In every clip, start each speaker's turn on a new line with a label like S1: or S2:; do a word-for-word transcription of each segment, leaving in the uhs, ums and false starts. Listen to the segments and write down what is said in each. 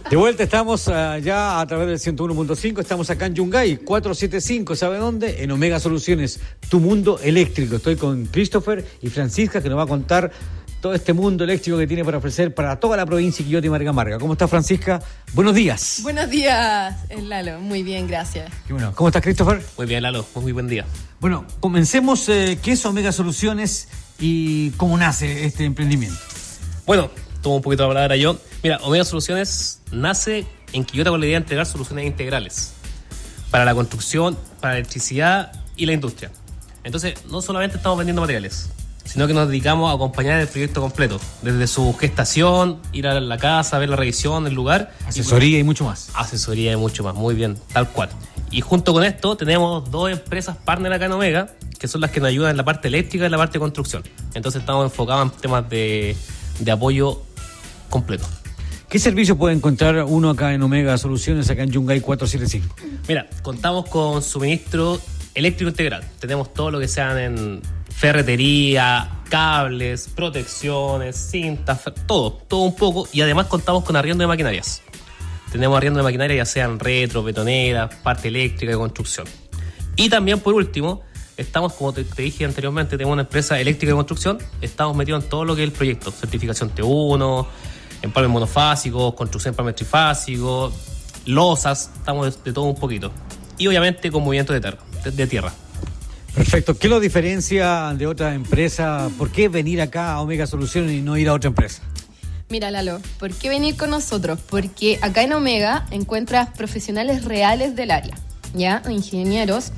S1: De vuelta estamos uh, ya a través del ciento uno punto cinco, estamos acá en Yungay, cuatrocientos setenta y cinco, ¿sabe dónde? En Omega Soluciones, tu mundo eléctrico. Estoy con Christopher y Francisca, que nos va a contar todo este mundo eléctrico que tiene para ofrecer para toda la provincia de Quillota y Marga Marga. ¿Cómo estás, Francisca? Buenos días.
S2: Buenos días, Lalo. Muy bien, gracias.
S1: Qué bueno. ¿Cómo estás, Christopher?
S3: Muy bien, Lalo. Muy buen día.
S1: Bueno, comencemos. Eh, ¿Qué es Omega Soluciones y cómo nace este emprendimiento?
S3: Bueno, tomo un poquito la palabra yo. Mira, Omega Soluciones nace en Quillota con la idea de entregar soluciones integrales para la construcción, para la electricidad y la industria. Entonces, no solamente estamos vendiendo materiales, sino que nos dedicamos a acompañar el proyecto completo, desde su gestación, ir a la casa, ver la revisión, el lugar.
S1: Asesoría y, y mucho más.
S3: Asesoría y mucho más, muy bien, tal cual. Y junto con esto tenemos dos empresas partner acá en Omega, que son las que nos ayudan en la parte eléctrica y en la parte de construcción. Entonces estamos enfocados en temas de, de apoyo completo.
S1: ¿Qué servicios puede encontrar uno acá en Omega Soluciones, acá en Yungay cuatrocientos setenta y cinco?
S3: Mira, contamos con suministro eléctrico integral. Tenemos todo lo que sean en ferretería, cables, protecciones, cintas, todo, todo un poco. Y además contamos con arriendo de maquinarias. Tenemos arriendo de maquinaria, ya sean retro, betoneras, parte eléctrica de construcción. Y también, por último, estamos, como te, te dije anteriormente, tenemos una empresa eléctrica de construcción. Estamos metidos en todo lo que es el proyecto. Certificación T uno, empalmes monofásicos, construcción de empalmes trifásicos, losas, estamos de, de todo un poquito. Y obviamente con movimiento de, ter- de, de tierra.
S1: Perfecto. ¿Qué lo diferencia de otra empresa? ¿Por qué venir acá a Omega Soluciones y no ir a otra empresa?
S2: Mira, Lalo, ¿por qué venir con nosotros? Porque acá en Omega encuentras profesionales reales del área, ¿ya? Ingenieros.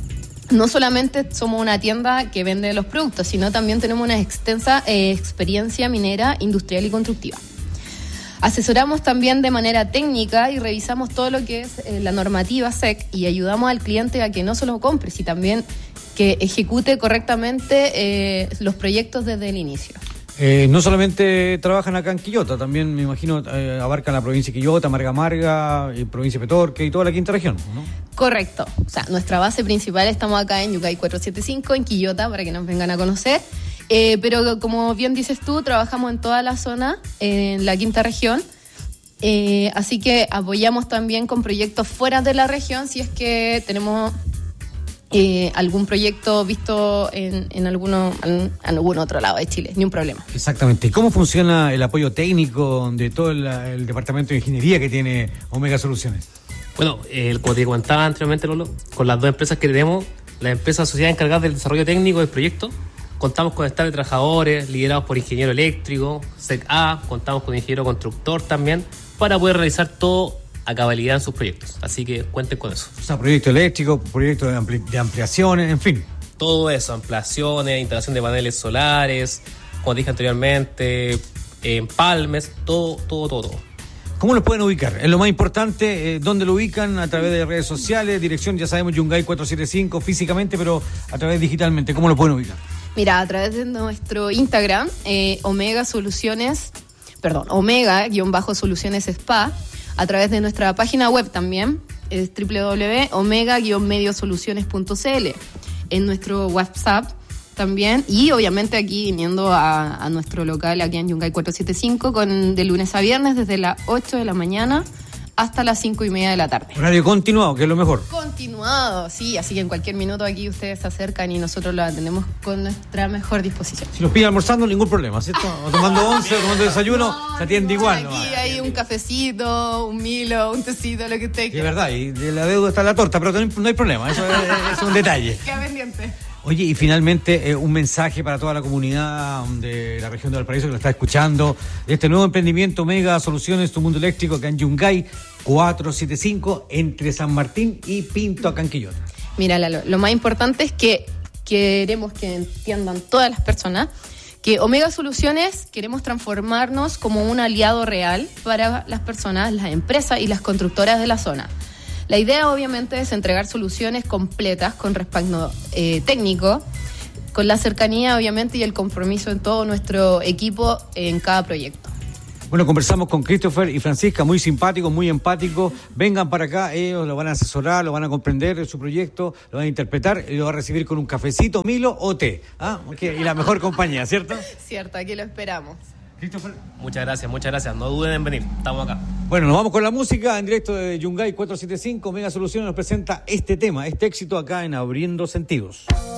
S2: No solamente somos una tienda que vende los productos, sino también tenemos una extensa eh, experiencia minera, industrial y constructiva. Asesoramos también de manera técnica y revisamos todo lo que es eh, la normativa S E C y ayudamos al cliente a que no solo compre, sino también que ejecute correctamente eh, los proyectos desde el inicio.
S1: Eh, no solamente trabajan acá en Quillota, también me imagino eh, abarcan la provincia de Quillota, Marga Marga, y provincia de Petorque y toda la quinta región, ¿no?
S2: Correcto. O sea, nuestra base principal estamos acá en Yungay cuatrocientos setenta y cinco, en Quillota, para que nos vengan a conocer. Eh, pero como bien dices tú, trabajamos en toda la zona, en la quinta región. Eh, así que apoyamos también con proyectos fuera de la región si es que tenemos eh, algún proyecto visto en, en, alguno, en algún otro lado de Chile. Ni un problema.
S1: Exactamente. ¿Cómo funciona el apoyo técnico de todo el, el departamento de ingeniería que tiene Omega Soluciones?
S3: Bueno, eh, como te comentaba anteriormente, Lolo, con las dos empresas que tenemos, la empresa sociedad encargada del desarrollo técnico del proyecto, contamos con staff de trabajadores liderados por ingeniero eléctrico, S E C A, contamos con ingeniero constructor también, para poder realizar todo a cabalidad en sus proyectos. Así que cuenten con eso.
S1: O sea, proyecto eléctrico, proyecto de, ampli- de ampliaciones, en fin.
S3: Todo eso, ampliaciones, instalación de paneles solares, como dije anteriormente, empalmes, todo, todo, todo, todo.
S1: ¿Cómo los pueden ubicar? Es lo más importante, eh, ¿dónde lo ubican? A través de redes sociales, dirección, ya sabemos, Yungay cuatrocientos setenta y cinco físicamente, pero a través digitalmente, ¿cómo lo pueden ubicar?
S2: Mira, a través de nuestro Instagram, eh, Omega Soluciones, perdón, Omega-Soluciones Spa, a través de nuestra página web también, es doble u doble u doble u punto omega mediosoluciones punto c l, en nuestro WhatsApp también, y obviamente aquí viniendo a, a nuestro local aquí en Yungay cuatrocientos setenta y cinco, con, de lunes a viernes, desde las ocho de la mañana hasta las cinco y media de la tarde.
S1: Horario continuado, que es lo mejor.
S2: Continuado, sí, así que en cualquier minuto aquí ustedes se acercan y nosotros lo atendemos con nuestra mejor disposición.
S1: Si los piden almorzando, ningún problema, ¿cierto? O tomando once, o tomando desayuno, no, se atiende
S2: no,
S1: igual.
S2: Aquí
S1: ¿no?
S2: hay un cafecito, un Milo, un tecito, lo que usted quiera.
S1: Es verdad, y de la deuda está la torta, pero no hay problema, eso es, es un detalle.
S2: Queda pendiente.
S1: Oye, y finalmente eh, un mensaje para toda la comunidad de la región de Valparaíso que lo está escuchando, de este nuevo emprendimiento Omega Soluciones, tu mundo eléctrico, acá en Yungay cuatrocientos setenta y cinco, entre San Martín y Pinto, acá en Quillota.
S2: Mira, Lalo, lo más importante es que queremos que entiendan todas las personas que Omega Soluciones queremos transformarnos como un aliado real para las personas, las empresas y las constructoras de la zona. La idea obviamente es entregar soluciones completas con respaldo eh, técnico, con la cercanía obviamente y el compromiso en todo nuestro equipo en cada proyecto.
S1: Bueno, conversamos con Christopher y Francisca, muy simpáticos, muy empáticos. Vengan para acá, ellos lo van a asesorar, lo van a comprender su proyecto, lo van a interpretar y lo van a recibir con un cafecito, Milo o té. ¿Ah? Y la mejor compañía, ¿cierto?
S2: Cierto, aquí lo esperamos.
S1: Christopher.
S3: Muchas gracias, muchas gracias. No duden en venir, estamos acá.
S1: Bueno, nos vamos con la música en directo de Yungay cuatrocientos setenta y cinco. Omega Soluciones nos presenta este tema, este éxito acá en Abriendo Sentidos.